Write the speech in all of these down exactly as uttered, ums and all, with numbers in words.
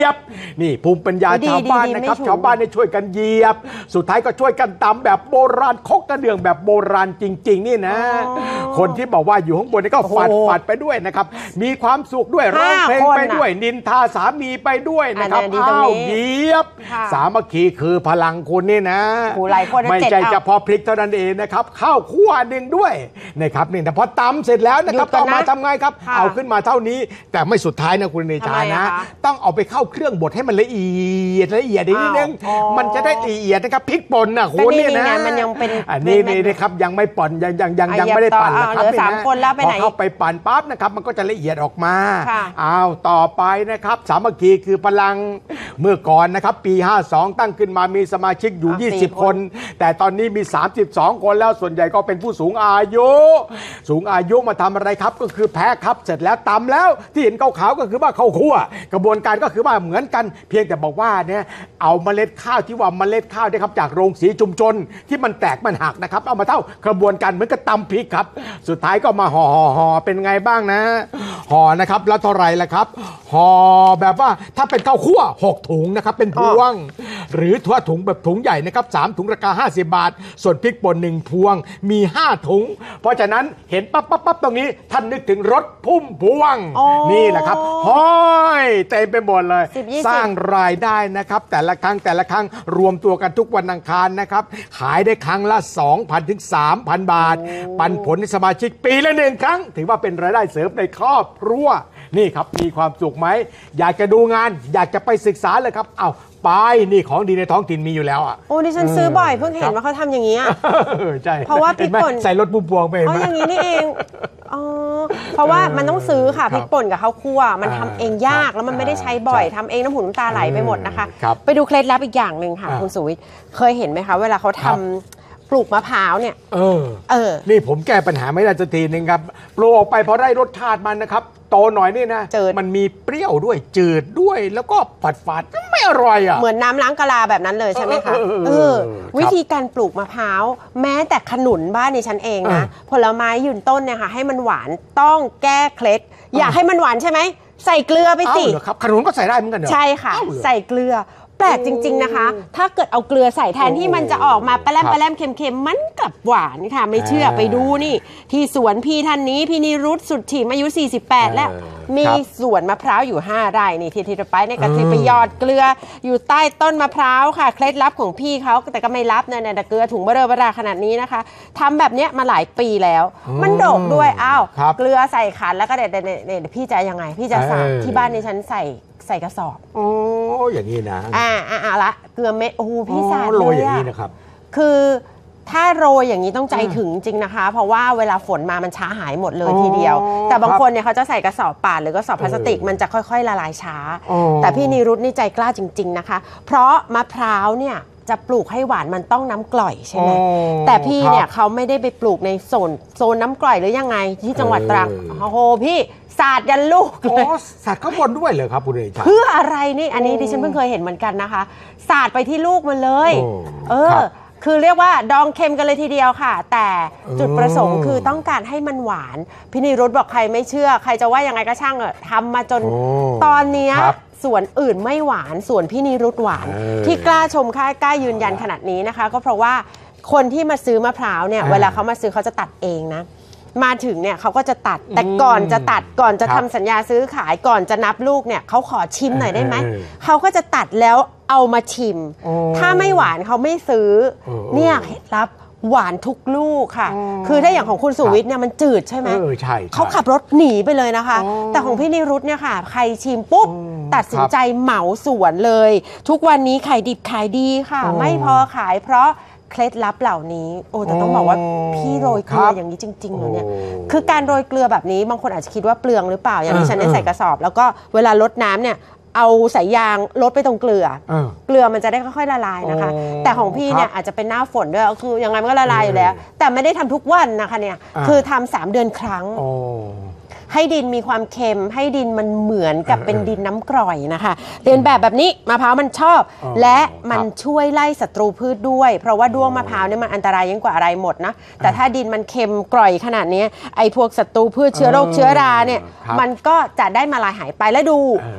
ยบนี่ภูมิปัญญาชาวบ้านนะครับชาวบ้านเนี่ยช่วยกันเหยียบสุดท้ายก็ช่วยกันตำแบบโบราณคกกระเดื่องแบบโบราณจริงๆนี่นะคนที่บอกว่าอยู่ข้างบนนี่ก็ฝัดฝัดไปด้วยนะครับมีความสุขด้วยร้องเพลงไปด้วยนินทาสามีไปด้วยนะครับอ้าวเหยียบสามัคคีคือพลังคุณนี่นะไม่ใช่เฉพาะพริกเท่านั้นเองนะครับข้าวคั่วหนึ่งด้วยนะครับนี่แต่พอตำเสร็จแล้วนะครับต่อมาทำไงครับเอาขึ้นมาเท่านี้แต่ไม่สุดท้ายนะคุณเนชานะต้องเอาไปเข้าเครื่องบดให้มันละเอียดละเอียดนิดนึงมันจะได้ละเอียดนะครับพริกป่นนะคุณนี่นะมันยังเป็นอันนี้นี่นะครับยังไม่ป่นยังยังยังยังไม่ได้ปั่นนะครับสามคนแล้วไปไหนพอเข้าไปปั่นปั๊บนะครับมันก็จะละเอียดออกมาอ้าวต่อไปนะครับสามัคคีคือพลังเมื่อก่อนนะครับปีห้าสองตั้งขึ้นมามีสมาชิกอยู่ยี่สิบคนแต่ตอนนี้มีสามสิบสองคนแล้วส่วนใหญ่ก็เป็นผู้สูงอายุสูงอายุมาทำอะไรครับก็คือแพ้ครับเสร็จแล้วตำแล้วที่เห็นขาวๆก็คือว่าข้าวคั่วกระบวนการก็คือว่าเหมือนกันเพียงแต่บอกว่าเนี่ยเอาเมล็ดข้าวที่ว่าเมล็ดข้าวเนี่ยครับจากโรงสีชุมชนที่มันแตกมันหักนะครับเอามาเท่ากระบวนการเหมือนกับตำพริกครับสุดท้ายก็มาห่อห่อเป็นไงบ้างนะห่อนะครับแล้วเท่าไรล่ะครับห่อแบบว่าถ้าเป็นข้าวคั่วหกถุงนะครับเป็นพวงหรือทั่วถุงแบบถุงใหญ่นะครับสามถุงราคาห้าสิบบาทส่วนพริกป่นหนึ่งพวงมีห้าถุงเพราะฉะนั้นเห็นปั๊บปั๊บปั๊บตรงนี้ท่านนึกถึงรถพุ่มพวงนี่แหละครับห้อยเต็มไปหมดเลยสร้างรายได้นะครับแต่ละครั้งแต่ละครั้งรวมตัวกันทุกวันอังคารนะครับขายได้ครั้งละ สองพัน ถึง สามพัน บาทปันผลให้สมาชิกปีละหนึ่งครั้งถือว่าเป็นรายได้เสริมในครอบครัวนี่ครับมีความสุขไหมอยากจะดูงานอยากจะไปศึกษาเลยครับเอาไปนี่ของดีในท้องถิ่นมีอยู่แล้วอ่ะโอ้ดิฉันซื้อบ่อยเพิ่งเห็นว่าเขาทำอย่างนี้ใช่เพราะว่าพริกป่นใส่รถพุ่มพวงไปอ๋ออย่างนี้นี่เองอ๋อเพราะว่ามันต้องซื้อค่ะพริกป่นกับข้าวคั่วมันทำเองยากแล้วมันไม่ได้ใช้บ่อยทำเองน้ำหูน้ำตาไหลไปหมดนะคะไปดูเคล็ดลับอีกอย่างหนึ่งค่ะคุณสุวิทย์เคยเห็นไหมคะเวลาเขาทำปลูกมะพร้าวเนี่ยเออเออนี่ผมแก้ปัญหาไม่ได้สักทีนึงครับปลูกออกไปพอได้รสชาติมันนะครับโตหน่อยนี่นะมันมีเปรี้ยวด้วยจืดด้วยแล้วก็ฝาดฝาดไม่อร่อยอ่ะเหมือนน้ำล้างกะลาแบบนั้นเลยใช่ไหมคะเออวิธีการปลูกมะพร้าวแม้แต่ขนุนบ้านในฉันเองนะผลไม้ยืนต้นเนี่ยค่ะให้มันหวานต้องแก้เคล็ดอยากให้มันหวานใช่ไหมใส่เกลือไปสิครับขนุนก็ใส่ได้เหมือนกันเหรอใช่ค่ะใส่เกลือแปลกจริงๆนะคะถ้าเกิดเอาเกลือใส่แทนที่มันจะออกมาแปร่มแปร่มเค็มๆมันกลับหวานค่ะไม่เชื่อไปดูนี่ที่สวนพี่ท่านนี้พี่นิรุตสุดถิ่มอายุสี่สิบแปดแล้วมีสวนมะพร้าวอยู่ห้าไร่นี่ที่ที่ไปในกระติไปยอดเกลืออยู่ใต้ต้นมะพร้าวค่ะเคล็ดลับของพี่เขาแต่ก็ไม่รับเนี่ยแต่เกลือถุงเบอร์เบอร์ขนาดนี้นะคะทำแบบนี้มาหลายปีแล้วมันโด่งด้วยอ้าวเกลือใส่ขันแล้วก็เด็ดเด็ดพี่จะยังไงพี่จะสั่งที่บ้านในฉันใส่ใส่กระสอบโอ้อย่างนี้นะอ่าอ่าละเกลือเม็ดโอ้โหพี่สาดโรยอย่างนี้นะครับคือถ้าโรยอย่างนี้ต้องใจถึงจริงนะคะเพราะว่าเวลาฝนมามันช้าหายหมดเลยทีเดียวแต่บางคนเนี่ยเขาจะใส่กระสอบป่านหรือกระสอบพลาสติกมันจะค่อยๆละลายช้าแต่พี่นิรุตนี่ใจกล้าจริงๆนะคะเพราะมะพร้าวเนี่ยจะปลูกให้หวานมันต้องน้ำกร่อยใช่ไหมแต่พี่เนี่ยเขาไม่ได้ไปปลูกในโซนโซนน้ำกร่อยหรือยังไงที่จังหวัดตรังโอ้โหพี่สาดยันลูกเลยสาดข้างบนด้วยเลยครับคุณเอ๋เพื่ออะไรนี่อันนี้ดิฉันเพิ่งเคยเห็นเหมือนกันนะคะสาดไปที่ลูกมันเลยเออคือเรียกว่าดองเค็มกันเลยทีเดียวค่ะแต่จุดประสงค์คือต้องการให้มันหวานพี่นิรุตบอกใครไม่เชื่อใครจะว่ายังไงก็ช่างเถอะทำมาจนตอนนี้ส่วนอื่นไม่หวานส่วนพี่นิรุตหวานที่กล้าชมค่ากล้ายืนยันขนาดนี้นะคะก็เพราะว่าคนที่มาซื้อมะพร้าวเนี่ยเวลาเขามาซื้อเขาจะตัดเองนะมาถึงเนี่ยเขาก็จะตัดแต่ก่อนจะตัดก่อนจะทำสัญญาซื้อขายก่อนจะนับลูกเนี่ยเขาขอชิมหน่อยได้ไหมเขาก็จะตัดแล้วเอามาชิมถ้าไม่หวานเขาไม่ซื้อเนี่ยเคล็ดลับหวานทุกลูกค่ะคือถ้าอย่างของคุณสุวิทย์เนี่ยมันจืดใช่ไหมเขาขับรถหนีไปเลยนะคะแต่ของพี่นิรุตเนี่ยค่ะใครชิมปุ๊บตัดสินใจเหมาสวนเลยทุกวันนี้ขายดิบขายดีค่ะไม่พอขายเพราะเคล็ดลับเหล่านี้โอ้แต่ต้องบอกว่าพี่โรยเกลืออย่างนี้จริงๆเลยเนี่ยคือการโรยเกลือแบบนี้บางคนอาจจะคิดว่าเปลืองหรือเปล่าอย่างที่ฉันได้ใส่กระสอบแล้วก็เวลาลดน้ำเนี่ยเอาสายยางลดไปตรงเกลือเกลือมันจะได้ค่อยๆละลายนะคะแต่ของพี่เนี่ยอาจจะเป็นหน้าฝนด้วยคือยังไงมันก็ละลายอยู่แล้วแต่ไม่ได้ทำทุกวันนะคะเนี่ยคือทำสามเดือนครั้งให้ดินมีความเค็มให้ดินมันเหมือนกับเป็นดินน้ำกร่อยนะคะเรียนแบบแบบนี้มะพร้าวมันชอบและมันช่วยไล่ศัตรูพืชด้วยเพราะว่าด้วงมะพร้าวเนี่ยมันอันตรายยิ่งกว่าอะไรหมดนะแต่ถ้าดินมันเค็มกร่อยขนาดนี้ไอ้พวกศัตรูพืชเชื้อโรคเชื้อราเนี่ยมันก็จะได้มาลายหายไปแล้วดู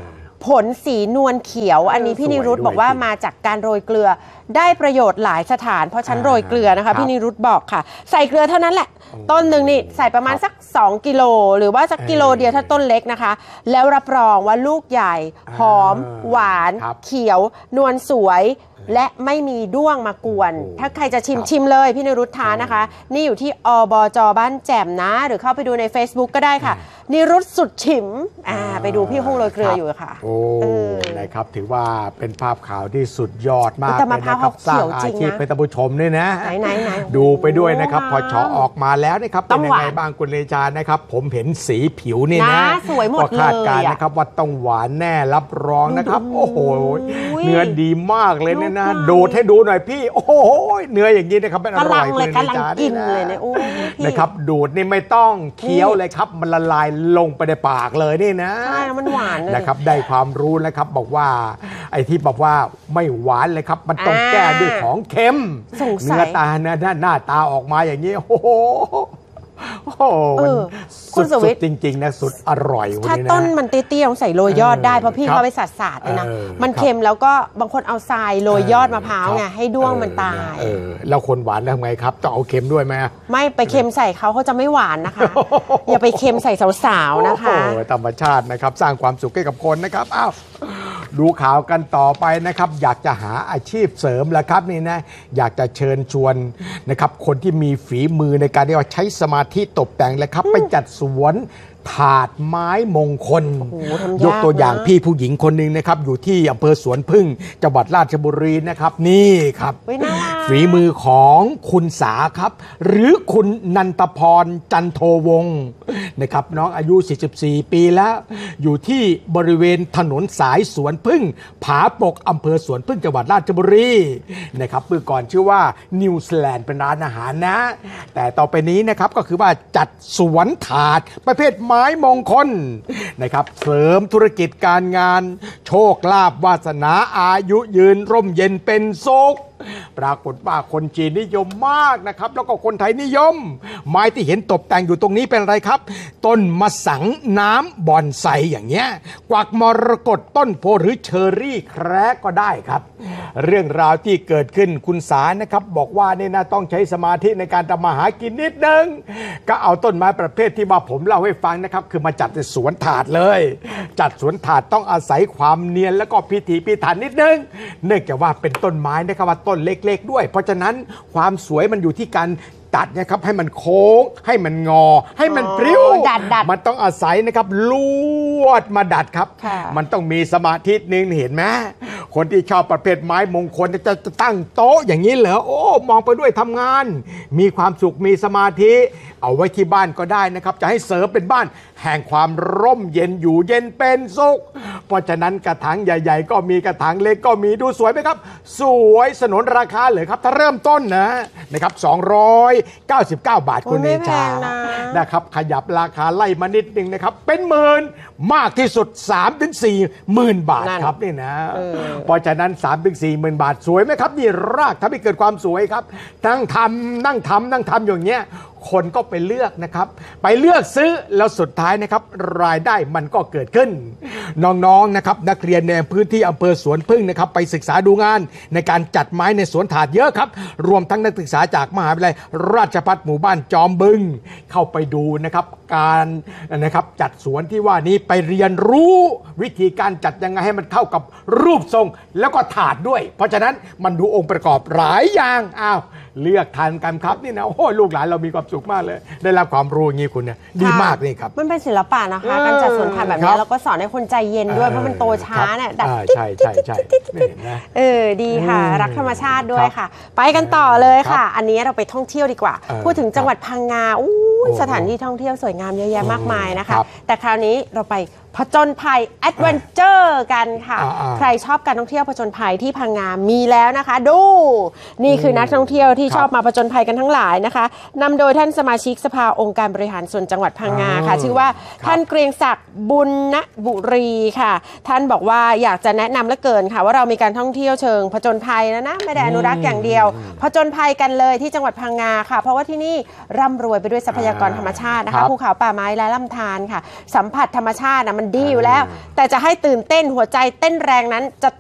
ผลสีนวลเขียวอันนี้พี่นิรุตบอกว่ามาจากการโรยเกลือได้ประโยชน์หลายสถานเพราะฉันโรยเกลือนะคะพี่นิรุตบอกค่ะใส่เกลือเท่านั้นแหละต้นหนึ่งนี่ใส่ประมาณสักสองกิโลหรือว่าสักกิโลเดียวถ้าต้นเล็กนะคะแล้วรับรองว่าลูกใหญ่หอมหวานเขียวนวลสวยและไม่มีด้วงมากวนถ้าใครจะชิมชิมเลยพี่นิรุตทานนะคะนี่อยู่ที่อบจ.บ้านแจ่มนะหรือเข้าไปดูใน Facebook ก็ได้ค่ะนิรุตสุดฉิมอ่าไปดูพี่ฮงโรยเกลืออยู่ค่ะโอ้นะครับถือว่าเป็นภาพข่าวที่สุดยอดมากเลยนะครับสร้างอาชีพเป็นท่านผู้ชมด้วยนะไหนไหนดูไปด้วยนะครับพอชอออกมาแล้วนะครับเป็นยังไงบ้างคุณเลชานะครับผมเห็นสีผิวนี่นะสวยหมดเลยคาดการณ์นะครับว่าต้องหวานแน่รับรองนะครับโอ้โหเนื้อดีมากเลยเนี่ยนะดูดให้ดูหน่อยพี่โอ้โหเนื้ออย่างนี้นะครับเป็นอร่อยคุณเลชากินเลยนะนะครับดูดนี่ไม่ต้องเคี้ยวเลยครับมันละลายลงไปในปากเลยนี่นะใช่มันหวานนะครับได้ความรู้นะครับบอกว่าไอ้ที่บอกว่าไม่หวานเลยครับมันต้องแก้ด้วยของเค็มเนื้อตาหน้าหน้าตาออกมาอย่างนี้โอ้โหโอ้โหสุดสุดจริงๆนะสุดอร่อยถ้าต้นมันเตี้ยๆใส่โรยยอดได้เพราะพี่เขาไปสัดสาดเลยนะมันเค็มแล้วก็บางคนเอาทรายโรยยอดมะพร้าวไงให้ด้วงมันตายแล้วคนหวานทำไงครับต้องเอาเค็มด้วยไหมไม่ไปเค็มใส่เขาเขาจะไม่หวานนะคะอย่าไปเค็มใส่สาวๆนะคะธรรมชาตินะครับสร้างความสุขให้กับคนนะครับอ้าวดูข่าวกันต่อไปนะครับอยากจะหาอาชีพเสริมแล้วครับนี่นะอยากจะเชิญชวนนะครับคนที่มีฝีมือในการที่ว่าใช้สมาธิตกแต่งแล้วครับไปจัดสวนถาดไม้มงคลยกตัวอย่างพี่ผู้หญิงคนหนึ่งนะครับอยู่ที่อำเภอสวนพึ่งจังหวัดราชบุรีนะครับนี่ครับฝีมือของคุณสาครับหรือคุณนันทพรจันโทวงศ์นะครับน้องอายุสี่สิบสี่ปีแล้วอยู่ที่บริเวณถนนสายสวนพึ่งผาปกอำเภอสวนพึ่งจังหวัดราชบุรีนะครับเมื่อก่อนชื่อว่านิวซีแลนด์เป็นร้านอาหารนะแต่ต่อไปนี้นะครับก็คือว่าจัดสวนถาดประเภทไม้มงคลนะครับเสริมธุรกิจการงานโชคลาภวาสนาอายุยืนร่มเย็นเป็นสุขปรากฏว่าคนจีนนิยมมากนะครับแล้วก็คนไทยนิยมไม้ที่เห็นตกแต่งอยู่ตรงนี้เป็นอะไรครับต้นมะสังน้ำบอนไซอย่างเงี้ยกวักมรกตต้นโพหรือเชอร์รี่แคระก็ได้ครับเรื่องราวที่เกิดขึ้นคุณสานะครับบอกว่านี่นะต้องใช้สมาธิในการทำมาหากินนิดนึงก็เอาต้นไม้ประเภทที่มาผมเล่าให้ฟังนะครับคือมาจัดในสวนถาดเลยจัดสวนถาดต้องอาศัยความเนียนแล้วก็พิถีพิถันนิดนึงเนื่องจากว่าเป็นต้นไม้นะครับว่าต้นเล็กๆด้วยเพราะฉะนั้นความสวยมันอยู่ที่การตัดนะครับให้มันโค้งให้มันงอให้มันปริ้วมันต้องอาศัยนะครับลวดมาดัดครับมันต้องมีสมาธินึงเห็นไหมคนที่ชอบประเภทไม้มงคลจะจะตั้งโต๊ะอย่างนี้เหรอโอ้มองไปด้วยทำงานมีความสุขมีสมาธิเอาไว้ที่บ้านก็ได้นะครับจะให้เสริมเป็นบ้านแห่งความร่มเย็นอยู่เย็นเป็นสุขเพราะฉะนั้นกระถางใหญ่ๆก็มีกระถางเล็กก็มีดูสวยไหมครับสวยสนนราคาเลยครับถ้าเริ่มต้นนะนะครับสองร้อยเก้าสิบเก้าบาทคุณเนชานะครับขยับราคาไล่มานิดนึงนะครับเป็นหมื่นมากที่สุด สามถึงสี่ หมื่นบาทครับนี่นะเพราะฉะนั้น สามถึงสี่ หมื่นบาทสวยไหมครับนี่รากทำให้เกิดความสวยครับนั่งทำนั่งทำนั่งทำอย่างเงี้ยคนก็ไปเลือกนะครับไปเลือกซื้อแล้วสุดท้ายนะครับรายได้มันก็เกิดขึ้นน้องๆนะครับนักเรียนในพื้นที่อำเภอสวนพึ่งนะครับไปศึกษาดูงานในการจัดไม้ในสวนถาดเยอะครับรวมทั้งนักศึกษาจากมหาวิทยาลัยราชภัฏหมู่บ้านจอมบึงเข้าไปดูนะครับการนะครับจัดสวนที่ว่านี้ไปเรียนรู้วิธีการจัดยังไงให้มันเข้ากับรูปทรงแล้วก็ถาดด้วยเพราะฉะนั้นมันดูองค์ประกอบหลายอย่างอ้าวเลือกทานกันครับนี่นะโอ้ลูกหลานเรามีความสุขมากเลยได้รับความรู้อย่างนี้คุณเนี่ยดีมากนี่ครับมันเป็นศิลปะนะคะการจัดสวนถาดแบบนี้แล้วก็สอนให้คนใจเย็นด้วยเพราะมันโตช้าเนี่ยดัดใช่ใช่ใช่เออดีค่ะรักธรรมชาติด้วยค่ะไปกันต่อเลยค่ะอันนี้เราไปท่องเที่ยวดีกว่าพูดถึงจังหวัดพังงาอู้สถานที่ท่องเที่ยวสวยงามเยอะแยะมากมายนะคะแต่คราวนี้เราไปผจญภัยแอดเวนเจอร์กันค่ะใครชอบการท่องเที่ยวผจญภัยที่พังงามีแล้วนะคะดูนี่คือนักท่องเที่ยวที่ชอบมาผจญภัยกันทั้งหลายนะคะนำโดยท่านสมาชิกสภาองค์การบริหารส่วนจังหวัดพังงาค่ะชื่อว่าท่านเกรียงศักดิ์บุญณบุรีค่ะท่านบอกว่าอยากจะแนะนำเหลือเกินค่ะว่าเรามีการท่องเที่ยวเชิงผจญภัยนะนะไม่ได้อนุรักษ์อย่างเดียวผจญภัยกันเลยที่จังหวัดพังงาค่ะเพราะว่าที่นี่ร่ำรวยไปด้วยทรัพยากรธรรมชาตินะคะภูเขาป่าไม้และลำธารค่ะสัมผัสธรรมชาตินะมันดีอยู่แล้ว แต่จะให้ตื่นเต้นหัวใจเต้นแรงนั้นจะ